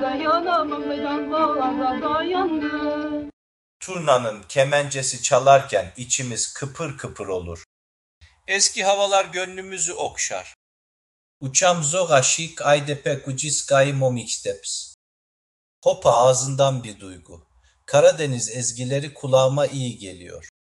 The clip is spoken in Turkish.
dayanamam bağlarda yandı. Turnanın kemencesi çalarken içimiz kıpır kıpır olur. Eski havalar gönlümüzü okşar. Uçam zoga şik aydepe kuciskay momiksteps. Hopa ağzından bir duygu. Karadeniz ezgileri kulağıma iyi geliyor.